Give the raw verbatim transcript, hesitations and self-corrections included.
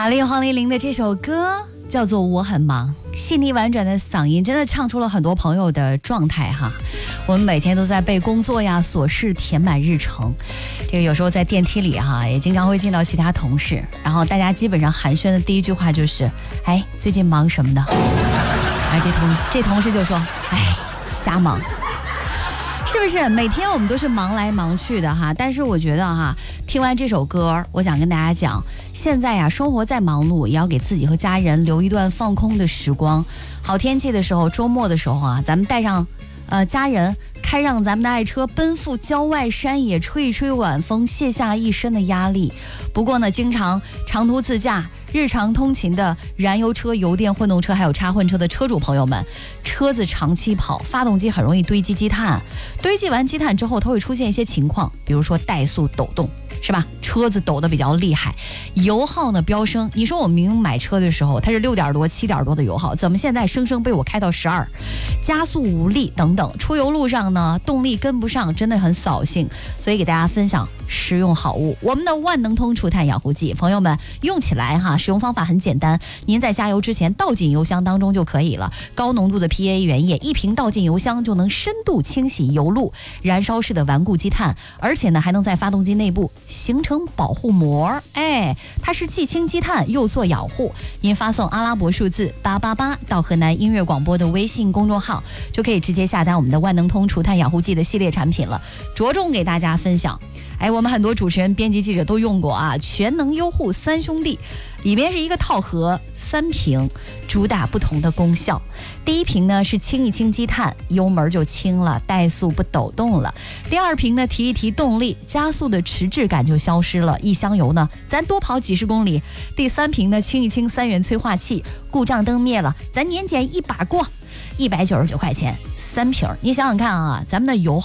丽黄丽玲的这首歌叫做《我很忙》，细腻婉转的嗓音真的唱出了很多朋友的状态哈。我们每天都在被工作呀琐事填满日程，这个有时候在电梯里哈，也经常会见到其他同事，然后大家基本上寒暄的第一句话就是哎，最近忙什么呢？而这同这同事就说哎，瞎忙。是不是每天我们都是忙来忙去的哈？但是我觉得哈，听完这首歌，我想跟大家讲，现在呀，生活再忙碌，也要给自己和家人留一段放空的时光。好天气的时候，周末的时候啊，咱们带上呃家人，开上咱们的爱车，奔赴郊外山野，吹一吹晚风，卸下一身的压力。不过呢，经常长途自驾、日常通勤的燃油车、油电混动车还有插混车的车主朋友们，车子长期跑，发动机很容易堆积积碳，堆积完积碳之后，它会出现一些情况，比如说怠速抖动，是吧？车子抖得比较厉害，油耗呢飙升。你说我明明买车的时候它是六点多、七点多的油耗，怎么现在生生被我开到十二？加速无力等等，出游路上呢动力跟不上，真的很扫兴。所以给大家分享实用好物，我们的万能通除碳养护剂，朋友们用起来哈，使用方法很简单，您在加油之前倒进油箱当中就可以了。高浓度的 P A 原液，一瓶倒进油箱就能深度清洗油路，燃烧式的顽固积碳，而且呢还能在发动机内部形成保护膜，哎，它是既清积碳又做养护。您发送阿拉伯数字八八八到河南音乐广播的微信公众号，就可以直接下单我们的万能通除碳养护剂的系列产品了，着重给大家分享。哎，我们很多主持人、编辑、记者都用过啊，全能优护三兄弟，里面是一个套盒，三瓶，主打不同的功效。第一瓶呢是清一清积碳，油门就轻了，怠速不抖动了。第二瓶呢提一提动力，加速的迟滞感就消失了，一箱油呢咱多跑几十公里。第三瓶呢清一清三元催化器，故障灯灭了，咱年检一把过。一百九十九块钱三瓶，你想想看啊，咱们的油